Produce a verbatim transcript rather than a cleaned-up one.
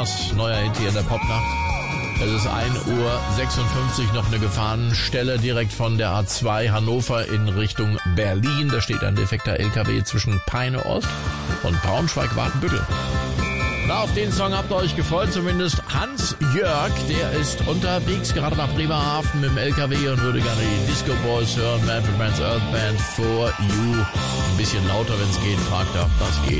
Stars, neuer Hit hier in der Popnacht. Es ist ein Uhr sechsundfünfzig, noch eine Gefahrenstelle direkt von der A zwei Hannover in Richtung Berlin. Da steht ein defekter L K W zwischen Peine Ost und Braunschweig-Wartenbüttel. Na, auf den Song habt ihr euch gefreut, zumindest Hans-Jörg, der ist unterwegs, gerade nach Bremerhaven mit dem L K W und würde gerne die Disco Boys hören, Manfred Mann's Earth Band, For You. Ein bisschen lauter, wenn es geht, fragt er, das geht.